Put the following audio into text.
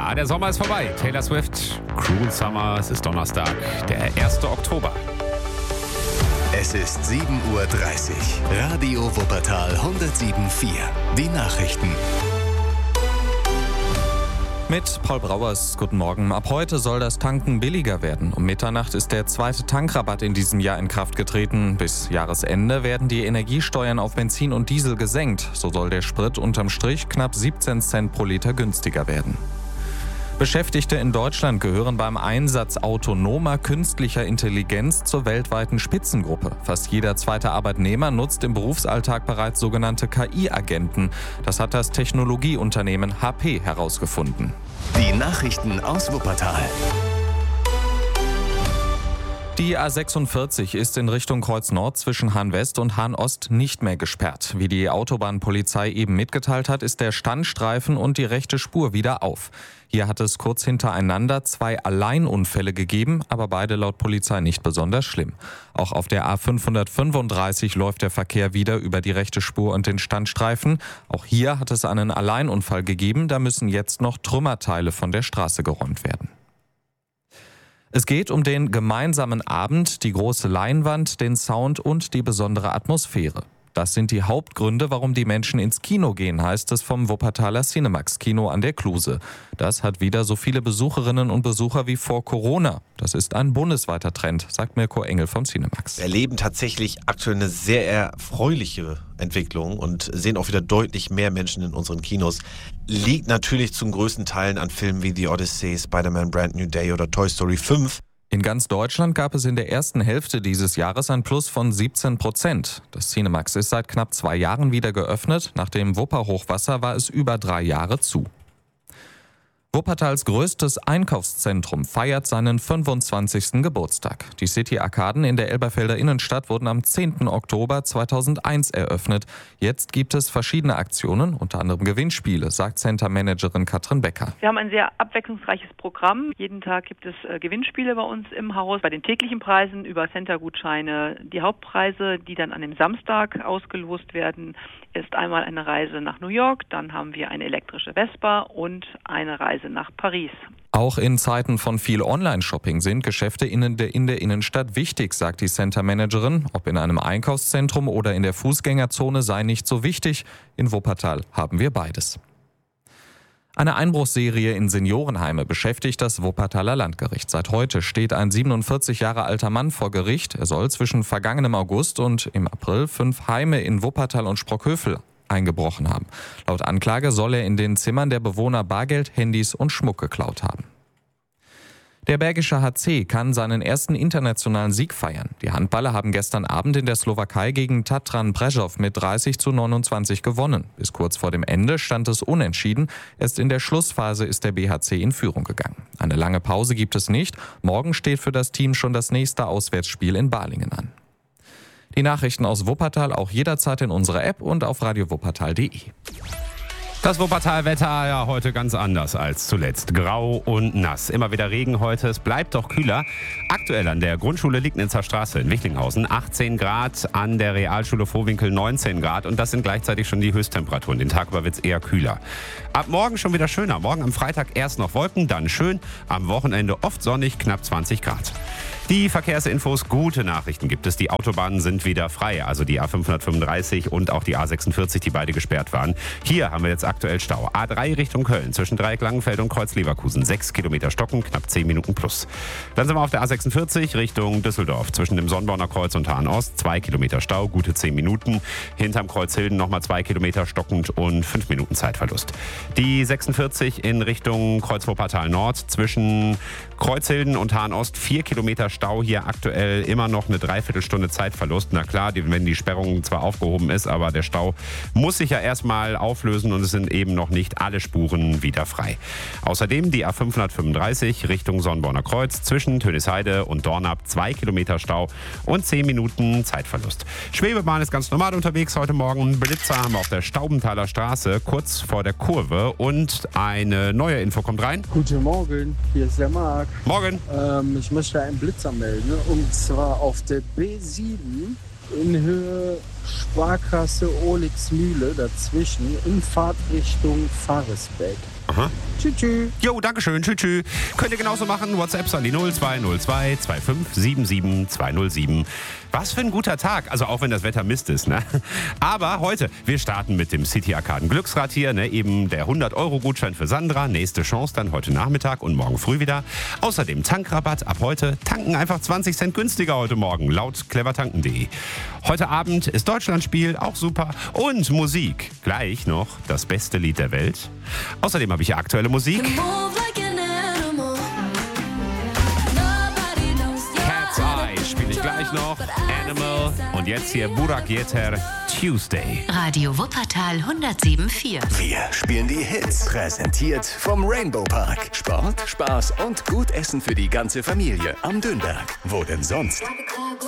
Ja, der Sommer ist vorbei. Taylor Swift, Cruel Summer, es ist Donnerstag, der 1. Oktober. Es ist 7:30 Uhr. Radio Wuppertal 107.4. Die Nachrichten. Mit Paul Brauers, guten Morgen. Ab heute soll das Tanken billiger werden. Um Mitternacht ist der zweite Tankrabatt in diesem Jahr in Kraft getreten. Bis Jahresende werden die Energiesteuern auf Benzin und Diesel gesenkt. So soll der Sprit unterm Strich knapp 17 Cent pro Liter günstiger werden. Beschäftigte in Deutschland gehören beim Einsatz autonomer künstlicher Intelligenz zur weltweiten Spitzengruppe. Fast jeder zweite Arbeitnehmer nutzt im Berufsalltag bereits sogenannte KI-Agenten. Das hat das Technologieunternehmen HP herausgefunden. Die Nachrichten aus Wuppertal. Die A46 ist in Richtung Kreuz Nord zwischen Hahn West und Hahn Ost nicht mehr gesperrt. Wie die Autobahnpolizei eben mitgeteilt hat, ist der Standstreifen und die rechte Spur wieder auf. Hier hat es kurz hintereinander 2 Alleinunfälle gegeben, aber beide laut Polizei nicht besonders schlimm. Auch auf der A535 läuft der Verkehr wieder über die rechte Spur und den Standstreifen. Auch hier hat es einen Alleinunfall gegeben, da müssen jetzt noch Trümmerteile von der Straße geräumt werden. Es geht um den gemeinsamen Abend, die große Leinwand, den Sound und die besondere Atmosphäre. Das sind die Hauptgründe, warum die Menschen ins Kino gehen, heißt es vom Wuppertaler Cinemax-Kino an der Kluse. Das hat wieder so viele Besucherinnen und Besucher wie vor Corona. Das ist ein bundesweiter Trend, sagt Mirko Engel vom Cinemax. Wir erleben tatsächlich aktuell eine sehr erfreuliche Entwicklung und sehen auch wieder deutlich mehr Menschen in unseren Kinos. Liegt natürlich zum größten Teilen an Filmen wie The Odyssey, Spider-Man Brand New Day oder Toy Story 5. In ganz Deutschland gab es in der ersten Hälfte dieses Jahres ein Plus von 17%. Das Cinemax ist seit knapp 2 Jahren wieder geöffnet. Nach dem Wupperhochwasser war es über 3 Jahre zu. Wuppertals größtes Einkaufszentrum feiert seinen 25. Geburtstag. Die City-Arkaden in der Elberfelder Innenstadt wurden am 10. Oktober 2001 eröffnet. Jetzt gibt es verschiedene Aktionen, unter anderem Gewinnspiele, sagt Center-Managerin Katrin Becker. Wir haben ein sehr abwechslungsreiches Programm. Jeden Tag gibt es Gewinnspiele bei uns im Haus. Bei den täglichen Preisen über Center-Gutscheine. Die Hauptpreise, die dann an dem Samstag ausgelost werden, ist einmal eine Reise nach New York, dann haben wir eine elektrische Vespa und eine Reise nach Paris. Auch in Zeiten von viel Online-Shopping sind Geschäfte in der Innenstadt wichtig, sagt die Center-Managerin. Ob in einem Einkaufszentrum oder in der Fußgängerzone sei nicht so wichtig. In Wuppertal haben wir beides. Eine Einbruchsserie in Seniorenheime beschäftigt das Wuppertaler Landgericht. Seit heute steht ein 47 Jahre alter Mann vor Gericht. Er soll zwischen vergangenem August und im April 5 Heime in Wuppertal und Sprockhövel eingebrochen haben. Laut Anklage soll er in den Zimmern der Bewohner Bargeld, Handys und Schmuck geklaut haben. Der Bergische HC kann seinen ersten internationalen Sieg feiern. Die Handballer haben gestern Abend in der Slowakei gegen Tatran Prešov mit 30:29 gewonnen. Bis kurz vor dem Ende stand es unentschieden. Erst in der Schlussphase ist der BHC in Führung gegangen. Eine lange Pause gibt es nicht. Morgen steht für das Team schon das nächste Auswärtsspiel in Balingen an. Die Nachrichten aus Wuppertal auch jederzeit in unserer App und auf radiowuppertal.de. Das Wuppertal-Wetter ja heute ganz anders als zuletzt. Grau und nass. Immer wieder Regen heute. Es bleibt doch kühler. Aktuell an der Grundschule Liegnitzer Straße in Wichlinghausen 18 Grad, an der Realschule Vohwinkel 19 Grad. Und das sind gleichzeitig schon die Höchsttemperaturen. Den Tag über wird es eher kühler. Ab morgen schon wieder schöner. Morgen am Freitag erst noch Wolken, dann schön. Am Wochenende oft sonnig, knapp 20 Grad. Die Verkehrsinfos, gute Nachrichten gibt es. Die Autobahnen sind wieder frei, also die A535 und auch die A46, die beide gesperrt waren. Hier haben wir jetzt aktuell Stau. A3 Richtung Köln, zwischen Dreieck Langenfeld und Kreuz Leverkusen. 6 Kilometer stocken, knapp 10 Minuten plus. Dann sind wir auf der A46 Richtung Düsseldorf, zwischen dem Sonnborner Kreuz und Hahn Ost. 2 Kilometer Stau, gute 10 Minuten. Hinterm Kreuz Hilden nochmal 2 Kilometer stockend und 5 Minuten Zeitverlust. Die 46 in Richtung Kreuz Wuppertal Nord, zwischen Kreuzhilden und Hahn Ost 4 Kilometer Stau, hier aktuell immer noch eine Dreiviertelstunde Zeitverlust. Na klar, wenn die Sperrung zwar aufgehoben ist, aber der Stau muss sich ja erstmal auflösen und es sind eben noch nicht alle Spuren wieder frei. Außerdem die A535 Richtung Sonnborner Kreuz zwischen Tönisheide und Dornab 2 Kilometer Stau und 10 Minuten Zeitverlust. Schwebebahn ist ganz normal unterwegs heute Morgen. Blitzer haben wir auf der Staubenthaler Straße kurz vor der Kurve und eine neue Info kommt rein. Guten Morgen, hier ist der Marc. Morgen. Ich möchte einen Blitzer melden und zwar auf der B7 in Höhe Sparkasse Olixmühle dazwischen in Fahrtrichtung Faresbeck. Aha. Tschüss. Jo, dankeschön. Tschüss. Könnt ihr genauso machen. WhatsApps an die 0202 2577 207. Was für ein guter Tag. Also auch wenn das Wetter Mist ist, ne? Aber heute, wir starten mit dem City Arkaden Glücksrad hier, ne? Eben der 100-Euro-Gutschein für Sandra. Nächste Chance dann heute Nachmittag und morgen früh wieder. Außerdem Tankrabatt ab heute. Tanken einfach 20 Cent günstiger heute Morgen, laut clevertanken.de. Heute Abend ist Deutschlandspiel, auch super. Und Musik. Gleich noch das beste Lied der Welt. Außerdem habe ich hier aktuelle Musik. Cat's Eye spiele ich gleich noch. Animal. Und jetzt hier Burak Yeter, Tuesday. Radio Wuppertal 107.4. Wir spielen die Hits. Präsentiert vom Rainbow Park. Sport, Spaß und gut Essen für die ganze Familie am Dönberg. Wo denn sonst?